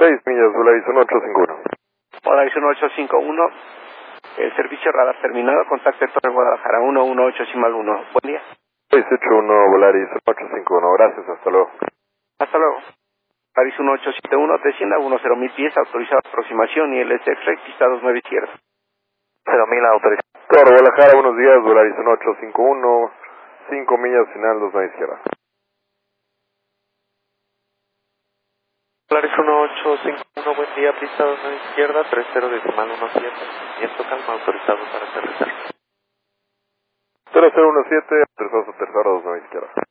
6 millas, Volaris 1851. Volaris 1851, el servicio radar terminado, contacto de Torre Guadalajara 118.1. Buen día. 681, Volaris 1851, gracias, hasta luego. Hasta luego. Volaris 1871, descienda a 10.000 pies, autorizada aproximación y LSX recta 29 izquierda. 0.000 autorizado. Torre Guadalajara, buenos días, Volaris 1851, 5 millas, final 29 izquierda. Volaris 1851, buen día, pista 29 izquierda, 30.17, viento calma, autorizado para aterrizar. 0017, autorizado a aterrizar a 29 izquierda.